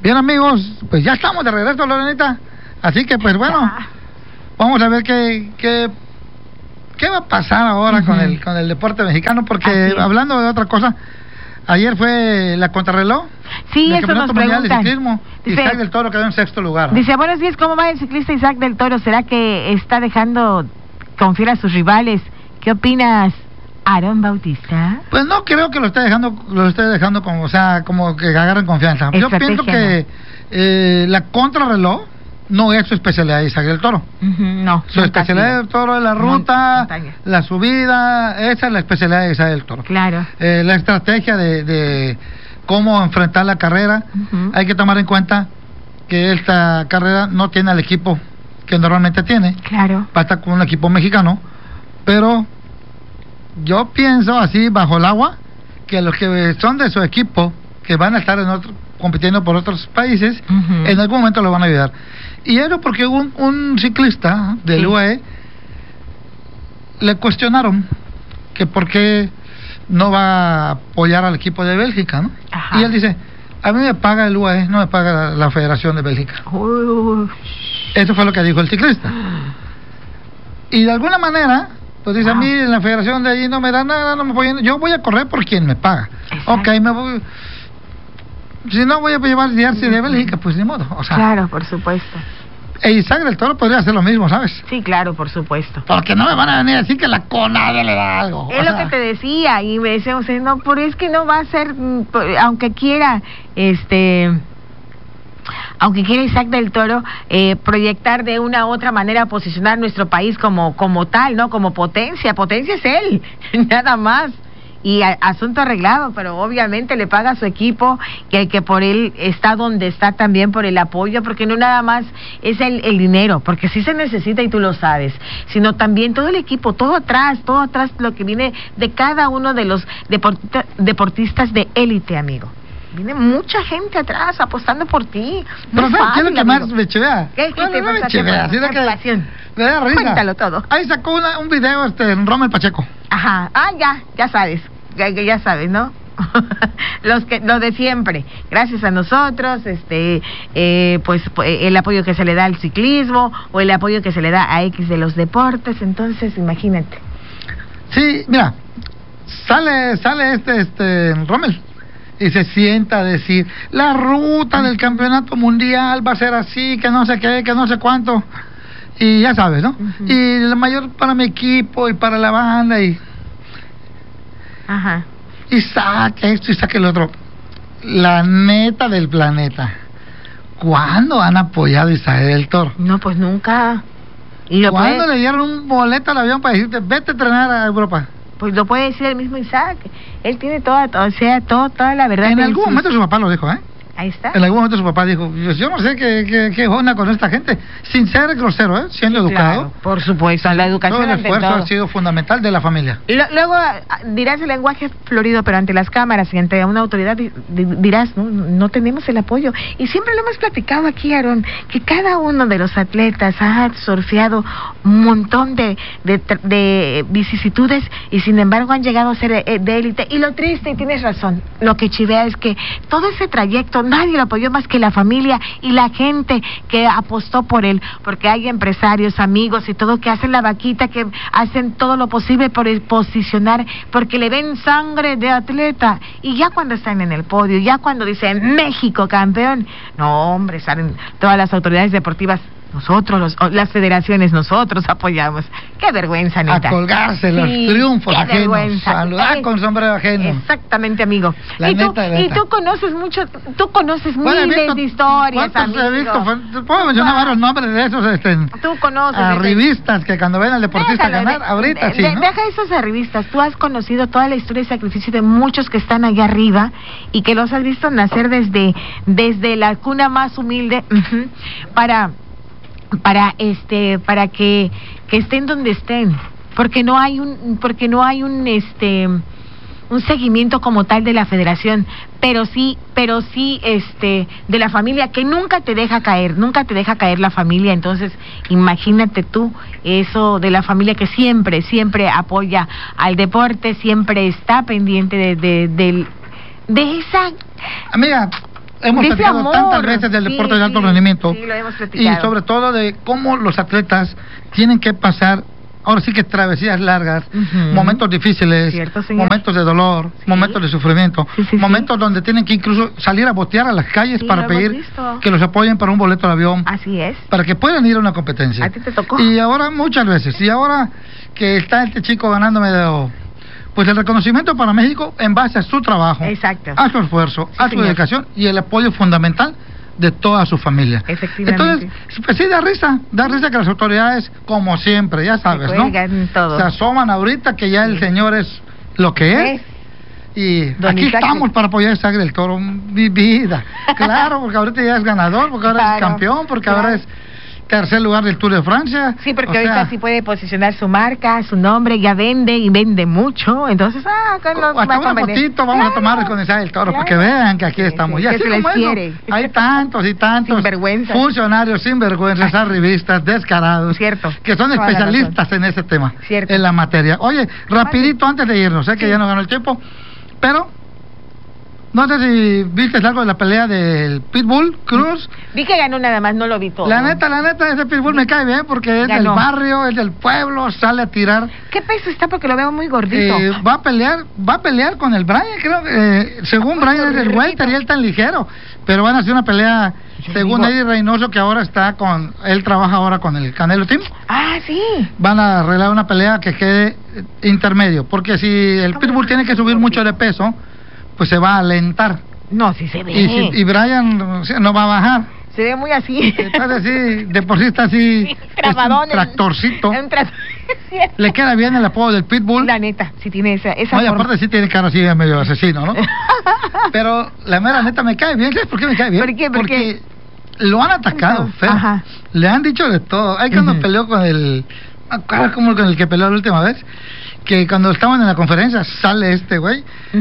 Bien, amigos, pues ya estamos de regreso, Lorenita. Así que, pues bueno, vamos a ver qué va a pasar ahora con el deporte mexicano, porque hablando de otra cosa, ayer fue la contrarreloj. Sí, eso nos preguntan. De ciclismo, dice, Isaac del Toro quedó en sexto lugar. Dice, buenos días, ¿cómo va el ciclista Isaac del Toro? ¿Será que está dejando confiar a sus rivales? ¿Qué opinas, Aarón Bautista? Pues no creo que lo esté dejando como, o sea, como que agarren confianza. Yo pienso que la contrarreloj no es su especialidad de Isaac del Toro. No. Su especialidad del Toro es la ruta, la subida, esa es la especialidad de Isaac del Toro. Claro. La estrategia de cómo enfrentar la carrera, hay que tomar en cuenta que esta carrera no tiene al equipo que normalmente tiene. Claro. Va a estar con un equipo mexicano, pero yo pienso así bajo el agua que los que son de su equipo, que van a estar compitiendo por otros países, en algún momento lo van a ayudar. Y eso porque un ciclista del UAE le cuestionaron que por qué no va a apoyar al equipo de Bélgica, ¿no? Y él dice, a mí me paga el UAE, no me paga la Federación de Bélgica. Eso fue lo que dijo el ciclista. Y de alguna manera, pues dice, a mí en la federación de allí no me da nada, no me apoyan, yo voy a correr por quien me paga. Ok, me voy. Si no voy a llevar el jersey de Bélgica, pues ni modo. O sea, claro, por supuesto. E Isaac del Toro podría hacer lo mismo, ¿sabes? Sí, claro, por supuesto. Porque no me van a venir a decir que la CONADE le da algo. Es lo que te decía, y me decía, no, pero es que no va a ser, aunque quiera, aunque quiera Isaac del Toro proyectar de una u otra manera, posicionar nuestro país como tal, ¿no? Como potencia es él, nada más. Y asunto arreglado, pero obviamente le paga a su equipo, que por él está donde está también por el apoyo, porque no nada más es el dinero, porque sí se necesita y tú lo sabes, sino también todo el equipo, todo atrás lo que viene de cada uno de los deportistas de élite, amigo. Viene mucha gente atrás apostando por ti. Pero ¿sabes qué es lo que más me chivea? ¿Qué te pasa? ¿Qué pasión? Me da risa. Cuéntalo todo. Ahí sacó un video Rommel Pacheco. Ajá. Ya sabes. Ya sabes, ¿no? Lo de siempre. Gracias a nosotros, pues el apoyo que se le da al ciclismo o el apoyo que se le da a X de los deportes. Entonces, imagínate. Sí, mira, sale Rommel y se sienta a decir, la ruta del campeonato mundial va a ser así, que no sé qué, que no sé cuánto, y ya sabes, ¿no? Y la mayor para mi equipo y para la banda y saca esto y saca el otro. La neta del planeta, ¿cuándo han apoyado a Isaac del Toro? No, pues nunca. ¿Cuándo le dieron un boleto al avión para decirte, vete a entrenar a Europa? Pues lo puede decir el mismo Isaac. Él tiene toda la verdad. En algún momento su papá lo dijo, ¿eh? Ahí está. En algún momento su papá dijo, yo no sé qué onda con esta gente, sin ser grosero, ¿eh? Siendo educado. Claro, por supuesto, la educación. Todo el esfuerzo ha sido fundamental de la familia. Luego dirás el lenguaje florido, pero ante las cámaras y ante una autoridad dirás, no tenemos el apoyo. Y siempre lo hemos platicado aquí, Aarón, que cada uno de los atletas ha surfeado un montón de vicisitudes y sin embargo han llegado a ser de élite. Y lo triste, y tienes razón, lo que chivea es que todo ese trayecto nadie lo apoyó más que la familia y la gente que apostó por él, porque hay empresarios, amigos y todo que hacen la vaquita, que hacen todo lo posible por posicionar, porque le ven sangre de atleta, y ya cuando están en el podio, ya cuando dicen México campeón, no hombre, salen todas las autoridades deportivas. Nosotros, las federaciones, nosotros apoyamos. ¡Qué vergüenza, neta! A colgarse los triunfos ajenos, saludar con sombrero ajeno. Exactamente, amigo. Y tú conoces miles de historias, amigo. He visto? Puedo mencionar varios nombres de esos tú conoces arribistas que cuando ven al deportista ganar, ahorita sí, ¿no? Deja esos arribistas. Tú has conocido toda la historia y sacrificio de muchos que están allá arriba y que los has visto nacer desde la cuna más humilde para que estén donde estén, porque no hay un seguimiento como tal de la federación, pero sí de la familia, que nunca te deja caer la familia. Entonces imagínate tú eso de la familia, que siempre apoya al deporte, siempre está pendiente de esa. Amiga, hemos platicado tantas veces del deporte de alto rendimiento, sí, lo hemos platicado. y sobre todo de cómo los atletas tienen que pasar, ahora sí que travesías largas, momentos difíciles, momentos de dolor, momentos de sufrimiento, momentos donde tienen que incluso salir a botear a las calles para pedir que los apoyen para un boleto de avión. Así es. Para que puedan ir a una competencia. ¿A ti te tocó? Y ahora muchas veces, y ahora que está este chico ganando medalla, pues el reconocimiento para México en base a su trabajo, a su esfuerzo, a su dedicación y el apoyo fundamental de toda su familia. Entonces, pues sí, da risa que las autoridades, como siempre, ya sabes, ¿no? Se asoman ahorita que ya el señor es lo que es. Y aquí estamos para apoyar a Sagre del Toro, mi vida. Claro, porque ahorita ya es ganador, porque ahora es campeón, porque ahora es tercer lugar del Tour de Francia. Sí, porque ahorita sí puede posicionar su marca, su nombre, ya vende y vende mucho. Entonces, hasta una fotito vamos a tomar con Sagre del Toro para que vean que aquí estamos. Y así como eso, hay tantos y tantos funcionarios sinvergüenzas, arribistas, descarados, que son especialistas en ese tema, en la materia. Oye, rapidito antes de irnos, sé que ya no ganó el tiempo, pero no sé si viste algo de la pelea del Pitbull Cruz. Vi que ganó nada más, no lo vi todo. La neta, ese Pitbull me cae bien porque es del barrio, es del pueblo, sale a tirar. ¿Qué peso está? Porque lo veo muy gordito. Va a pelear con el Brian, creo que según Brian es el welter y él tan ligero. Pero van a hacer una pelea, según Eddie Reynoso, que ahora él trabaja ahora con el Canelo Team. Ah, sí. Van a arreglar una pelea que quede intermedio, porque si el Pitbull tiene que subir mucho de peso, pues se va a alentar. No, sí se ve. Y Brian no va a bajar. Se ve muy así. Entonces sí, de por sí está así, un tractorcito. Le queda bien el apodo del Pitbull. La neta, sí tiene esa Oye, aparte sí tiene cara así de medio asesino, ¿no? Pero la mera neta me cae bien. ¿Sabes por qué me cae bien? Porque lo han atacado, feo. Le han dicho de todo. Hay cuando peleó con como con el que peleó la última vez, que cuando estaban en la conferencia sale este güey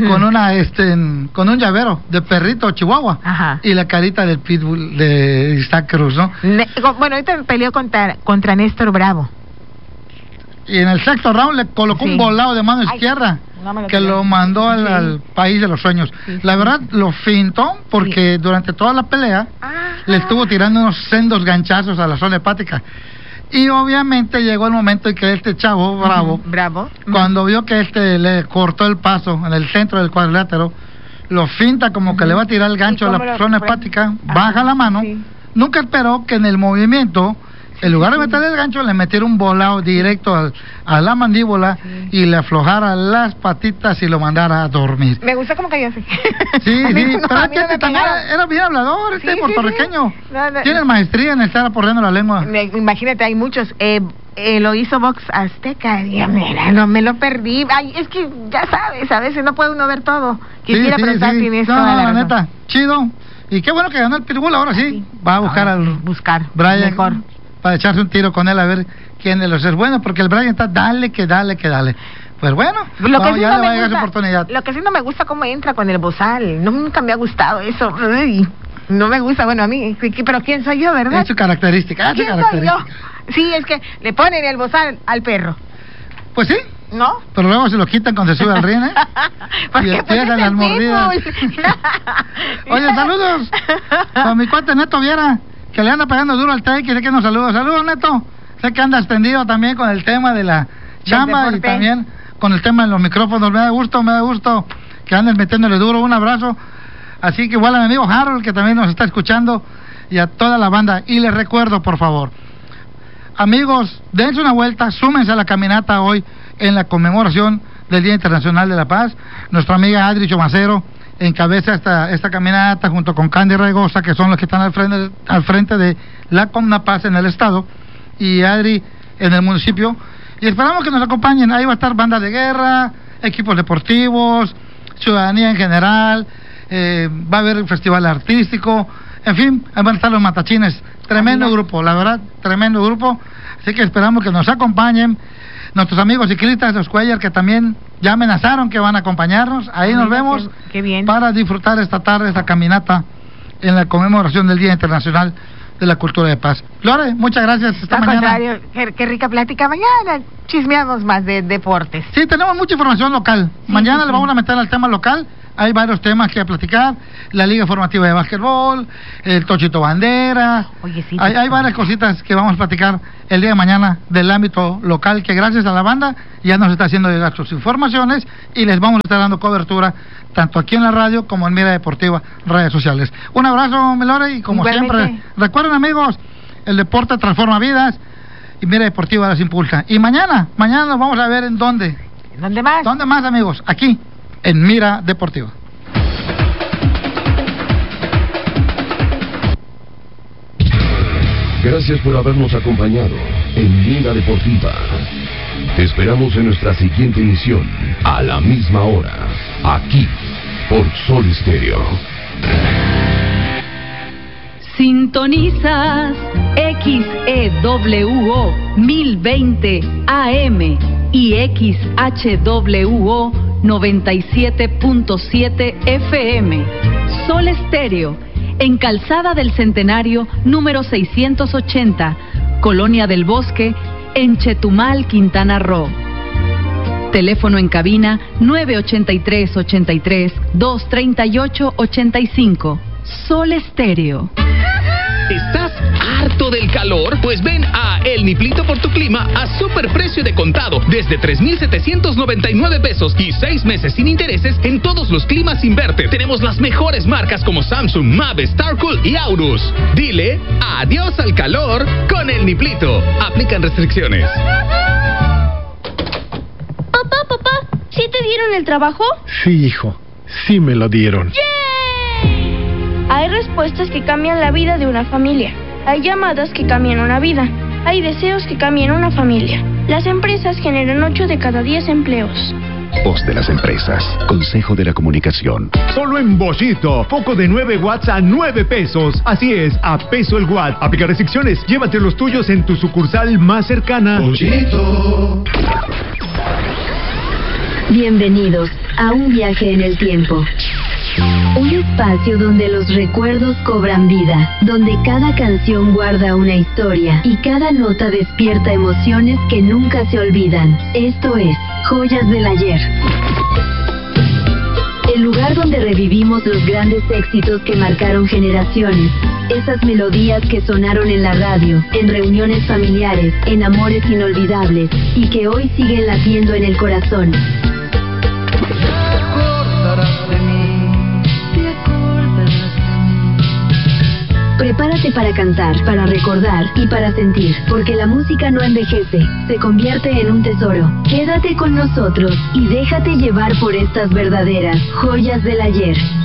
con con un llavero de perrito chihuahua y la carita del Pitbull de Isaac Cruz, ¿no? Bueno, ahorita peleó contra Néstor Bravo. Y en el sexto round le colocó un volado de mano izquierda que lo mandó al país de los sueños. La verdad lo fintó porque durante toda la pelea le estuvo tirando unos sendos ganchazos a la zona hepática. Y obviamente llegó el momento en que este chavo, Bravo, cuando vio que le cortó el paso en el centro del cuadrilátero, lo finta como que le va a tirar el gancho a la zona hepática, baja la mano, nunca esperó que en el movimiento, en lugar de meterle el gancho, le metiera un volado directo a la mandíbula y le aflojara las patitas y lo mandara a dormir. Me gusta cómo cayó así. Sí, pero este también era bien hablador, puertorriqueño. Tiene maestría en estar aporreando la lengua. Imagínate, hay muchos. Lo hizo Vox Azteca. Mira, no me lo perdí. Ay, es que ya sabes, a veces no puede uno ver todo. Quisiera preguntar si tienes toda la neta, chido. Y qué bueno que ganó el Pitbull, ahora sí. Va a buscar Brian mejor para echarse un tiro con él a ver quién de los es bueno, porque el Brian está dale. Pues bueno, ya le va a llegar su oportunidad. Lo que sí no me gusta cómo entra con el bozal. Nunca me ha gustado eso. No me gusta, bueno, a mí. Pero ¿quién soy yo, verdad? Es su característica. ¿Quién soy yo? Sí, es que le ponen el bozal al perro. Pues sí. ¿No? Pero luego se lo quitan cuando se sube al ring, y empiezan las mordidas. Oye, saludos a mi cuate Neto Viera, que le anda pegando duro al take y sé que nos saluda. Saludos, Neto. Sé que anda extendido también con el tema de la chamba y también con el tema de los micrófonos. Me da gusto que anden metiéndole duro. Un abrazo. Así que igual a mi amigo Harold, que también nos está escuchando, y a toda la banda. Y les recuerdo, por favor, amigos, dense una vuelta, súmense a la caminata hoy en la conmemoración del Día Internacional de la Paz. Nuestra amiga Adri Chomacero encabeza esta caminata junto con Candy Regosa, que son los que están al frente de la CONAPAZ en el estado, y Adri en el municipio, y esperamos que nos acompañen. Ahí va a estar banda de guerra, equipos deportivos, ciudadanía en general, va a haber festival artístico, en fin, ahí van a estar los matachines. Tremendo grupo, la verdad, tremendo grupo. Así que esperamos que nos acompañen nuestros amigos ciclistas de Oscuellar, que también ya amenazaron que van a acompañarnos. Ahí nos vemos para disfrutar esta tarde, esta caminata en la conmemoración del Día Internacional de la Cultura de Paz. Lore, muchas gracias. Esta mañana. Qué rica plática. Mañana chismeamos más de deportes. Sí, tenemos mucha información local. Mañana le vamos a meter al tema local hay varios temas que platicar, la Liga Formativa de Básquetbol, el Tochito Bandera. Oye, sí, hay varias cositas que vamos a platicar el día de mañana del ámbito local, que gracias a la banda ya nos está haciendo llegar sus informaciones y les vamos a estar dando cobertura tanto aquí en la radio como en Mira Deportiva, redes sociales. Un abrazo, Melore, y como siempre, recuerden, amigos, el deporte transforma vidas y Mira Deportiva las impulsa. Y mañana nos vamos a ver en dónde. ¿Dónde más? ¿Dónde más, amigos? Aquí, en Mira Deportiva. Gracias por habernos acompañado en Mira Deportiva. Te esperamos en nuestra siguiente emisión, a la misma hora, aquí, por Sol Estéreo. Sintonizas XEWO 1020 AM y XHWO 97.7 FM. Sol Estéreo, en Calzada del Centenario, número 680, Colonia del Bosque, en Chetumal, Quintana Roo. Teléfono en cabina 983-83-238-85. Sol Estéreo. ¿Estás harto del calor? Pues ven a El Niplito por tu Clima a superprecio de contado desde 3,799 pesos y 6 meses sin intereses en todos los climas inverter. Tenemos las mejores marcas como Samsung, Mave, Starcool y Aurus. Dile adiós al calor con El Niplito. Aplican restricciones. Papá, ¿sí te dieron el trabajo? Sí, hijo, sí me lo dieron. Hay respuestas que cambian la vida de una familia. Hay llamadas que cambian una vida. Hay deseos que cambian una familia. Las empresas generan 8 de cada 10 empleos. Voz de las empresas. Consejo de la Comunicación. Solo en Bollito. Foco de 9 watts a 9 pesos. Así es, a peso el watt. Aplica restricciones. Llévate los tuyos en tu sucursal más cercana. Bollito. Bienvenidos a un viaje en el tiempo. Un espacio donde los recuerdos cobran vida, donde cada canción guarda una historia y cada nota despierta emociones que nunca se olvidan. Esto es Joyas del Ayer. El lugar donde revivimos los grandes éxitos que marcaron generaciones. Esas melodías que sonaron en la radio, en reuniones familiares, en amores inolvidables y que hoy siguen latiendo en el corazón. Prepárate para cantar, para recordar y para sentir, porque la música no envejece, se convierte en un tesoro. Quédate con nosotros y déjate llevar por estas verdaderas joyas del ayer.